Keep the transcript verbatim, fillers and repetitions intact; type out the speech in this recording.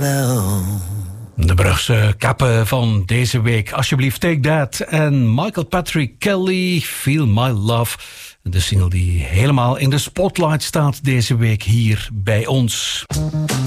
De Brugse kappen van deze week. Alsjeblieft, Take That. En Michael Patrick Kelly, Feel My Love. De single die helemaal in de spotlight staat deze week hier bij ons.